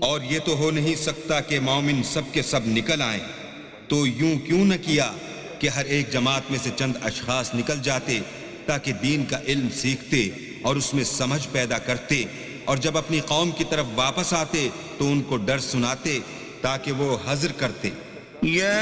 और ये तो हो नहीं सकता कि मोमिन सब के सब निकल आए, तो यूं क्यों न किया कि हर एक जमात में से चंद अशखास निकल जाते ताकि दीन का इल्म सीखते और उसमें समझ पैदा करते, और जब अपनी कौम की तरफ वापस आते तो उनको डर सुनाते ताकि वो हज़्र करते।